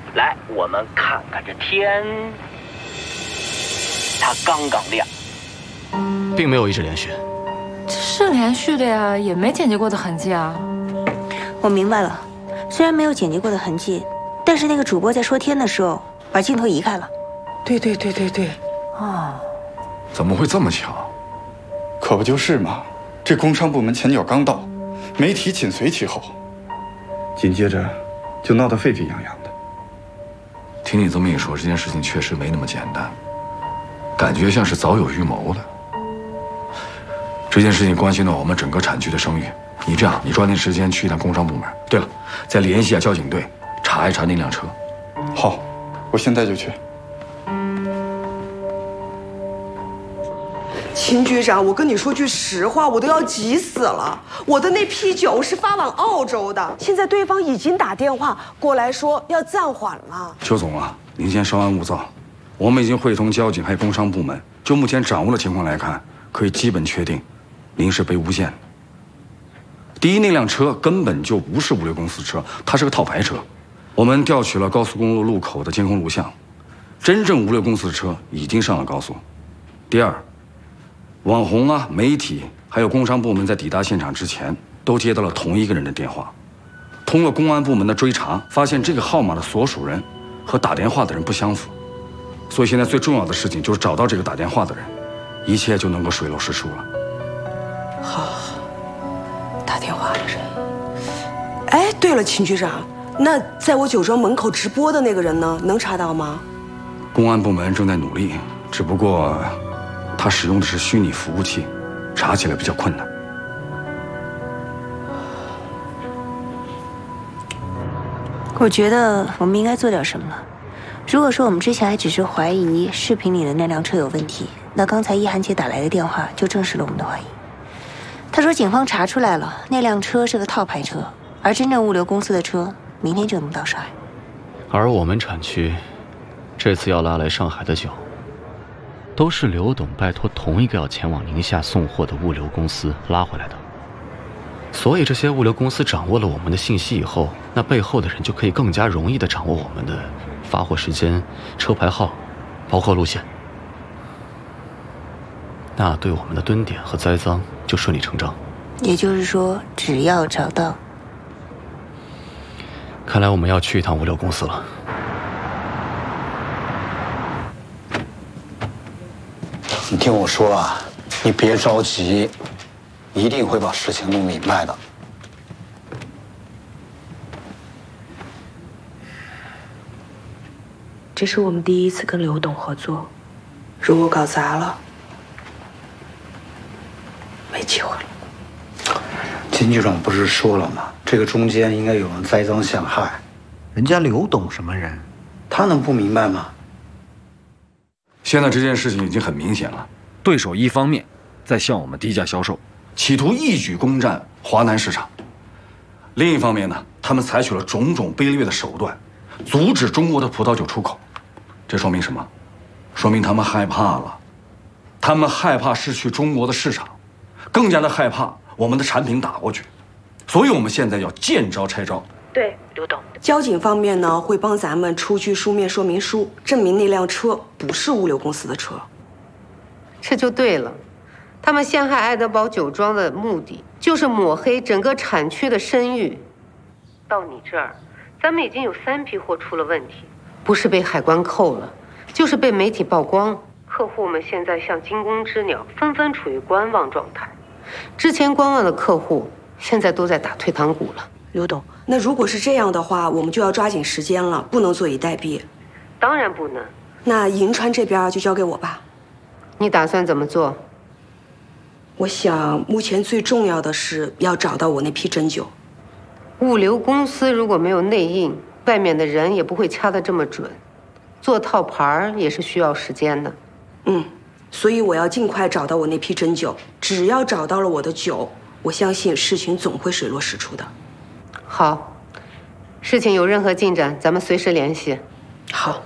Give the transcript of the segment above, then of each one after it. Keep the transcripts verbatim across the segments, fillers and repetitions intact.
来，我们看看这天，它刚刚亮， 并没有一直连续。 这是连续的呀，也没剪辑过的痕迹啊。 我明白了，虽然没有剪辑过的痕迹，但是那个主播在说天的时候把镜头移开了。 对对对对对， 哦，怎么会这么巧？ 可不就是嘛！这工商部门前脚刚到，媒体紧随其后，紧接着就闹得沸沸扬扬的。 听你这么一说，这件事情确实没那么简单，感觉像是早有预谋的。这件事情关系到我们整个产区的声誉，你这样，你抓紧时间去一趟工商部门。对了，再联系下交警队，查一查那辆车。 好，我现在就去。 秦局长，我跟你说句实话，我都要急死了。我的那批酒是发往澳洲的，现在对方已经打电话过来说要暂缓了。 邱总啊，您先稍安勿躁，我们已经会同交警还有工商部门，就目前掌握的情况来看，可以基本确定，您是被诬陷的。第一，那辆车根本就不是物流公司车，它是个套牌车。我们调取了高速公路路口的监控录像，真正物流公司的车已经上了高速。第二，网红啊、媒体还有工商部门在抵达现场之前，都接到了同一个人的电话。通过公安部门的追查，发现这个号码的所属人和打电话的人不相符。所以现在最重要的事情就是找到这个打电话的人，一切就能够水落石出了。 好，打电话的人。哎，对了，秦局长，那在我酒庄门口直播的那个人呢？能查到吗？ 公安部门正在努力，只不过他使用的是虚拟服务器，查起来比较困难。 我觉得我们应该做点什么了。如果说我们之前还只是怀疑视频里的那辆车有问题，那刚才一涵姐打来的电话就证实了我们的怀疑。她说警方查出来了，那辆车是个套牌车，而真正物流公司的车明天就能到上海。 而我们产区这次要拉来上海的酒，都是刘董拜托同一个要前往宁夏送货的物流公司拉回来的。所以这些物流公司掌握了我们的信息以后，那背后的人就可以更加容易地掌握我们的发货时间、车牌号，包括路线。那对我们的蹲点和栽赃就顺理成章。 也就是说，只要找到…… 看来我们要去一趟物流公司了。 你听我说啊，你别着急，一定会把事情弄明白的。 这是我们第一次跟刘董合作，如果搞砸了，没机会了。 金局长不是说了吗？这个中间应该有人栽赃陷害。人家刘董什么人？他能不明白吗？ 现在这件事情已经很明显了，对手一方面在向我们低价销售，企图一举攻占华南市场；另一方面呢，他们采取了种种卑劣的手段，阻止中国的葡萄酒出口。这说明什么？说明他们害怕了，他们害怕失去中国的市场，更加的害怕我们的产品打过去。所以我们现在要见招拆招。 对，刘董，交警方面呢会帮咱们出具书面说明书，证明那辆车不是物流公司的车。 这就对了，他们陷害爱德堡酒庄的目的就是抹黑整个产区的声誉。到你这儿，咱们已经有三批货出了问题，不是被海关扣了，就是被媒体曝光。客户们现在像惊弓之鸟，纷纷处于观望状态。之前观望的客户，现在都在打退堂鼓了。 刘董，那如果是这样的话，我们就要抓紧时间了，不能坐以待毙。 当然不能。 那银川这边就交给我吧。 你打算怎么做？ 我想目前最重要的是要找到我那批真酒。 物流公司如果没有内应，外面的人也不会掐得这么准。做套牌也是需要时间的。 嗯，所以我要尽快找到我那批真酒。只要找到了我的酒，我相信事情总会水落石出的。 好，事情有任何进展，咱们随时联系。 好。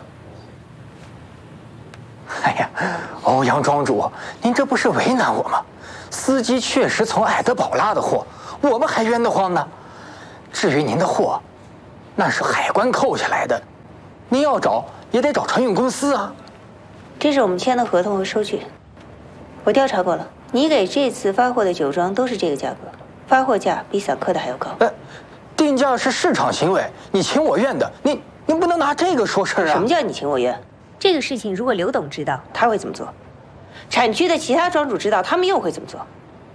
哎呀，欧阳庄主，您这不是为难我吗？司机确实从爱德堡拉的货，我们还冤得慌呢。至于您的货，那是海关扣下来的， 您要找也得找船运公司啊。 这是我们签的合同和收据，我调查过了，你给这次发货的酒庄都是这个价格，发货价比散客的还要高。 哎，定价是市场行为，你情我愿的，你你不能拿这个说事儿啊。 什么叫你情我愿？这个事情如果刘董知道，他会怎么做？产区的其他庄主知道，他们又会怎么做？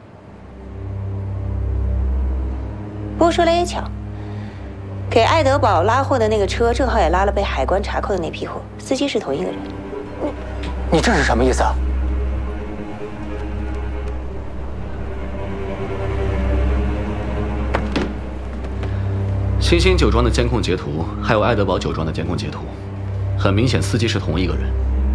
不过说来也巧，给爱德堡拉货的那个车正好也拉了被海关查扣的那批货，司机是同一个人。 你你这是什么意思啊？ 星星酒庄的监控截图，还有爱德堡酒庄的监控截图，很明显，司机是同一个人。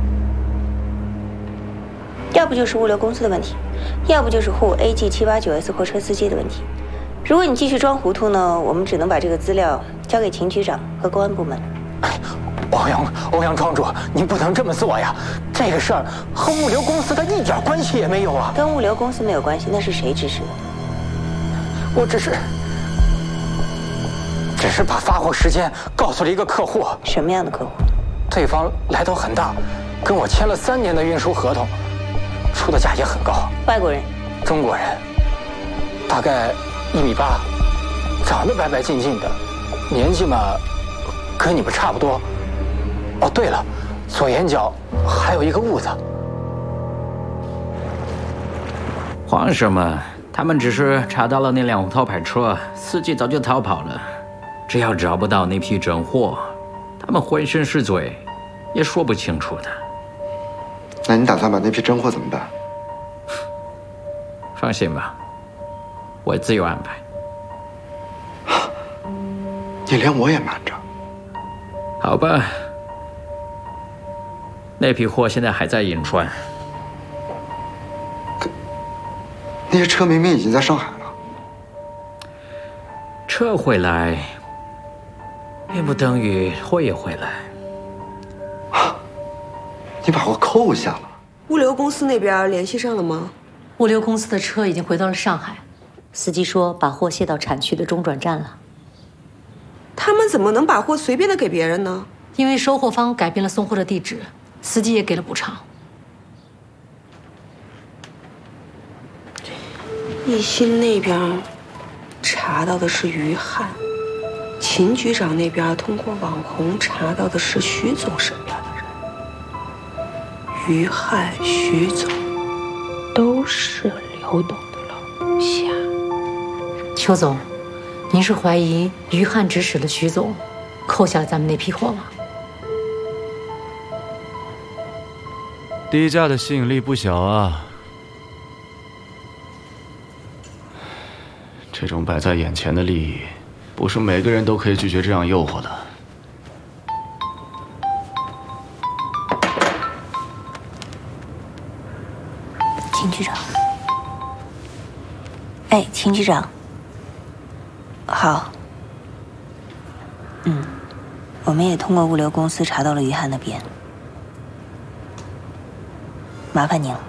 要不就是物流公司的问题，要不就是沪 A G 七八九 S 货车司机的问题。如果你继续装糊涂呢，我们只能把这个资料交给秦局长和公安部门。 欧阳欧阳庄主，您不能这么做呀！这个事儿和物流公司的一点关系也没有啊！ 跟物流公司没有关系，那是谁指使的？ 我只是只是把发货时间告诉了一个客户。 什么样的客户？ 对方来头很大，跟我签了三年的运输合同，出的价也很高。 外国人？ 中国人，大概一米八，长得白白净净的，年纪嘛，跟你们差不多。哦，对了，左眼角还有一个痦子。 慌什么？他们只是查到了那辆套牌车，司机早就逃跑了。只要找不到那批真货，他们浑身是罪，也说不清楚的。 那你打算把那批真货怎么办？ 放心吧，我自有安排。 你连我也瞒着？ 好吧，那批货现在还在银川。 那些车明明已经在上海了。 车回来，并不等于货也回来。 你把货扣下了。 物流公司那边联系上了吗？ 物流公司的车已经回到了上海，司机说把货卸到产区的中转站了。 他们怎么能把货随便的给别人呢？ 因为收货方改变了送货的地址，司机也给了补偿。 一心那边查到的是于汉，秦局长那边通过网红查到的是徐总身边的人。于汉、徐总都是刘董的老下。 邱总，您是怀疑于汉指使了徐总扣下了咱们那批货吗？ 低价的吸引力不小啊。这种摆在眼前的利益，不是每个人都可以拒绝这样诱惑的。 秦局长，哎，秦局长，好，嗯，我们也通过物流公司查到了于汉那边，麻烦您了。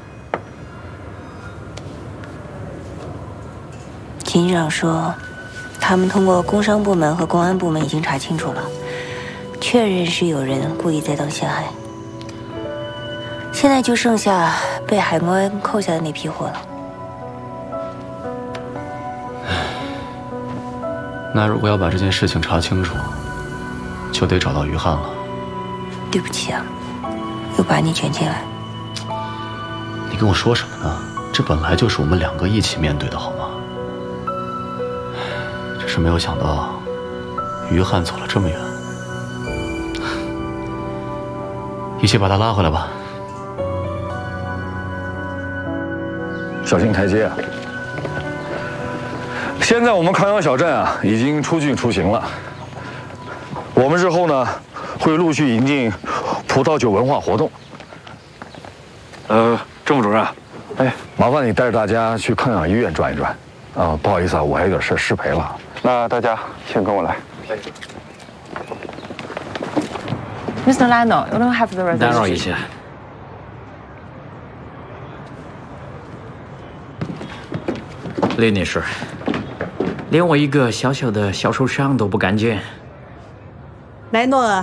秦局长说，他们通过工商部门和公安部门已经查清楚了，确认是有人故意栽赃陷害。现在就剩下被海关扣下的那批货了。 那如果要把这件事情查清楚，就得找到于汉了。 对不起啊，又把你卷进来。 你跟我说什么呢？这本来就是我们两个一起面对的，好吗？只是没有想到，于汉走了这么远。一起把他拉回来吧。 小心台阶啊！现在我们康阳小镇啊，已经出郡出行了。我们日后呢，会陆续引进葡萄酒文化活动。呃，郑副主任，哎，麻烦你带着大家去康养医院转一转。啊，不好意思啊，我还有点事失陪了。 那大家先跟我来。 Mister Lionel, you don't have the reservation. 打扰一下。李女士，连我一个小小的小受伤都不敢见。 莱诺尔，